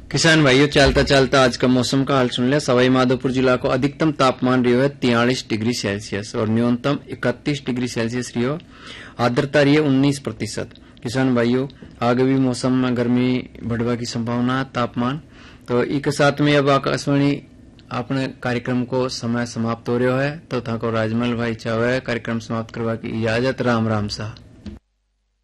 किसान भाइयों, चलता चलता आज का मौसम का हाल सुन लिया। सवाई माधोपुर जिला को अधिकतम तापमान रियो है 43 डिग्री सेल्सियस और न्यूनतम 31 डिग्री सेल्सियस रियो। आर्द्रता रही है 19%। किसान भाइयों, आगे भी मौसम में गर्मी बढ़वा की संभावना है, तापमान। तो एक साथ में अब आकाशवाणी अपने कार्यक्रम को समय समाप्त हो रहा है, तो था को राजमल भाई चाहे कार्यक्रम समाप्त करवा की इजाजत। राम राम साहब।